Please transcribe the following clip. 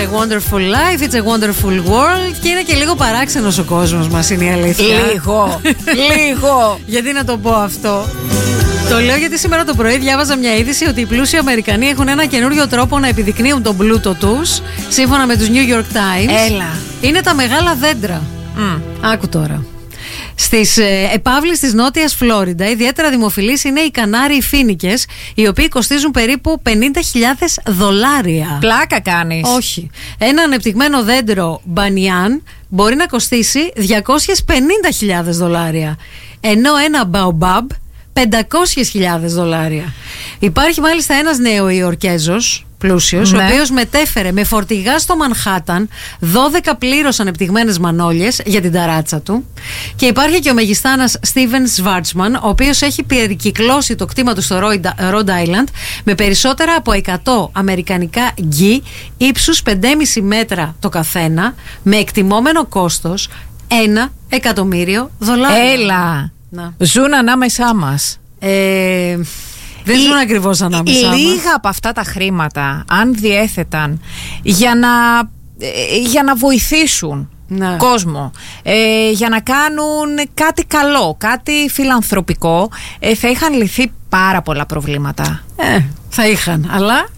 wonderful life, it's a wonderful world. Και είναι και λίγο παράξενος ο κόσμος μας, είναι η αλήθεια. Λίγο. Γιατί να το πω αυτό? Το λέω γιατί σήμερα το πρωί διάβαζα μια είδηση ότι οι πλούσιοι Αμερικανοί έχουν ένα καινούριο τρόπο να επιδεικνύουν τον πλούτο τους, σύμφωνα με τους New York Times. Έλα. Είναι τα μεγάλα δέντρα. Άκου τώρα. Στις επαύλεις της Νότιας Φλόριντα, ιδιαίτερα δημοφιλείς είναι οι Κανάριοι φοίνικες, οι οποίοι κοστίζουν περίπου $50,000. Πλάκα κάνεις? Όχι. Ένα ανεπτυγμένο δέντρο μπανιάν μπορεί να κοστίσει $250,000, ενώ ένα μπαομπάμπ $500,000. Υπάρχει μάλιστα ένας Νεοϊορκέζος πλούσιος, ο οποίος μετέφερε με φορτηγά στο Μανχάταν 12 πλήρως ανεπτυγμένες μανόλιες για την ταράτσα του. Και υπάρχει και ο μεγιστάνας Στίβεν Σβάρτσμαν, ο οποίος έχει περικυκλώσει το κτήμα του στο Ρόντ Άιλαντ με περισσότερα από 100 αμερικανικά γκί ύψους 5,5 μέτρα το καθένα, με εκτιμόμενο κόστος $1,000,000. Έλα. Να. Ζουν ανάμεσά μας. Δεν ζουν ακριβώς ανάμεσά μας. Λίγα από αυτά τα χρήματα, αν διέθεταν για να βοηθήσουν κόσμο, για να κάνουν κάτι καλό, κάτι φιλανθρωπικό, θα είχαν λυθεί πάρα πολλά προβλήματα. Θα είχαν, αλλά